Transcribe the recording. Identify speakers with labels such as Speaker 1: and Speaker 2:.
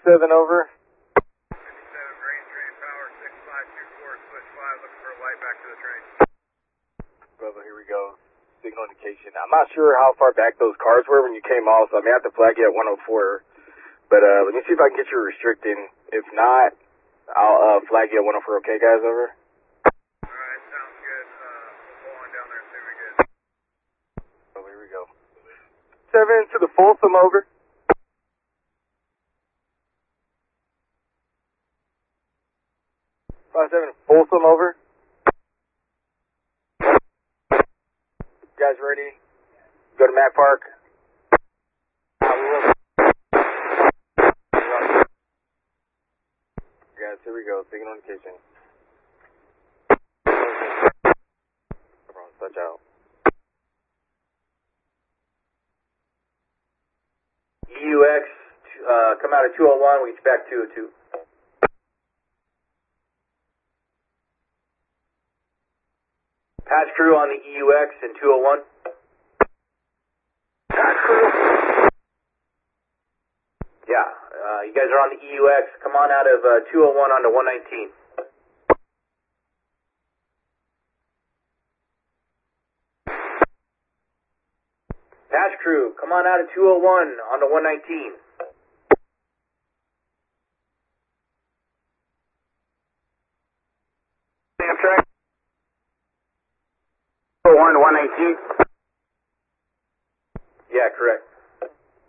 Speaker 1: 57 over.
Speaker 2: 57 Green Train Power 6524, switch 5, looking for a light back to the train.
Speaker 1: Bravo, here we go. Signal indication. I'm not sure how far back those cars were when you came off, so I may have to flag you at 104. But let me see if I can get you restricting. If not, I'll flag you at 104. Okay, guys, over?
Speaker 2: Alright, sounds good. We'll go on down there and see what we get.
Speaker 1: Oh, here we go. 7 to the Folsom, over. 57 Folsom, over. You guys ready? Go to Mac Park. Guys, here we go. Signal indication. Come on, touch out.
Speaker 3: EUX, come out at 201, we expect 202. Patch crew on the EUX in 201. Patch crew? Yeah, you guys are on the EUX. Come on out of 201 onto 119. Patch crew, come on out of 201 onto 119. Amtrak. 201 to 119? Yeah, correct.